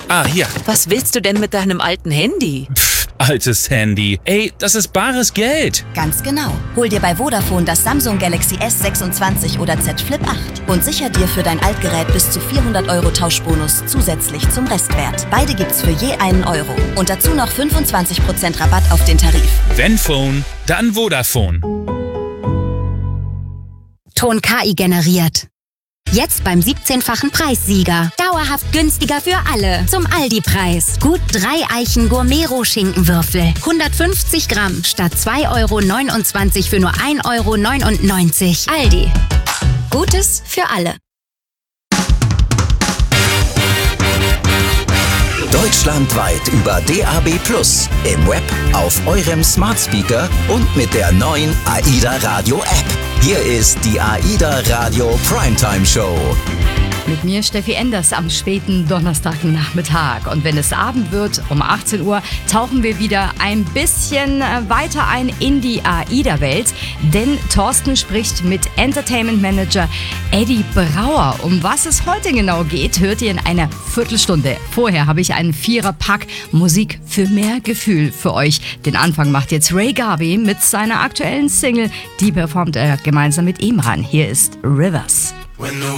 Hier. Was willst du denn mit deinem alten Handy? Altes Handy. Ey, das ist bares Geld. Ganz genau. Hol dir bei Vodafone das Samsung Galaxy S26 oder Z Flip 8 und sicher dir für dein Altgerät bis zu 400 € Tauschbonus zusätzlich zum Restwert. Beide gibt's für je €1. Und dazu noch 25% Rabatt auf den Tarif. Wenn Phone, dann Vodafone. Ton KI generiert. Jetzt beim 17-fachen Preissieger. Dauerhaft günstiger für alle. Zum Aldi-Preis. Gut 3 Eichen Gourmet-Rohschinkenwürfel. 150 Gramm statt 2,29 € für nur 1,99 €. Aldi. Gutes für alle. Deutschlandweit über DAB+, im Web, auf eurem Smart Speaker und mit der neuen AIDA Radio App. Hier ist die AIDA Radio Primetime Show. Mit mir Steffi Enders am späten Donnerstagnachmittag. Und wenn es Abend wird, um 18 Uhr, tauchen wir wieder ein bisschen weiter ein in die AIDA-Welt. Denn Thorsten spricht mit Entertainment Manager Eddie Brauer. Um was es heute genau geht, hört ihr in einer Viertelstunde. Vorher habe ich einen 4er-Pack Musik für mehr Gefühl für euch. Den Anfang macht jetzt Ray Garvey mit seiner aktuellen Single. Die performt er gemeinsam mit Imran. Hier ist Rivers.